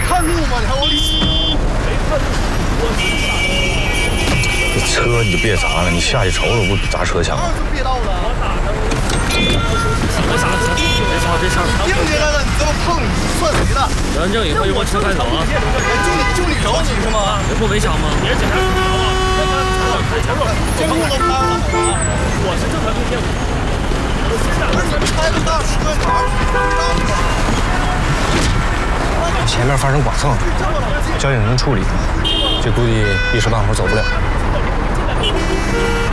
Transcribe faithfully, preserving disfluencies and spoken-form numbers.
看路吗？你还往里挤？没看路， 这车你就别砸了，你下去瞅瞅，不砸车墙？ 就别到了。 我傻了，别吵别吵。 硬起来了，你这么碰，你算谁的？ 人证以后就给我车开走啊！ 就你就你着急是吗？ 这不违章吗？别检查好不好？别看前面， 监控都开了， 我是正常路线。 不是你开个大十万卡， 前面发生剐蹭，交警正处理，这估计一时半会儿走不了。